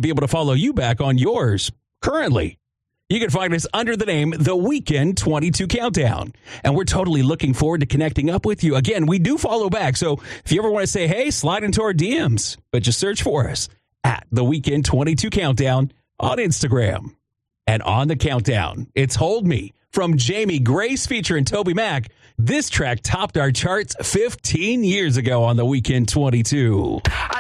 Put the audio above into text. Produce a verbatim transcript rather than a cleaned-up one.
be able to follow you back on yours currently. You can find us under the name The Weekend twenty-two Countdown. And we're totally looking forward to connecting up with you. Again, we do follow back. So if you ever want to say, hey, slide into our D Ms, but just search for us at The Weekend twenty-two Countdown on Instagram. And on the countdown, it's Hold Me from Jamie Grace featuring Toby Mac. This track topped our charts fifteen years ago on The Weekend twenty-two.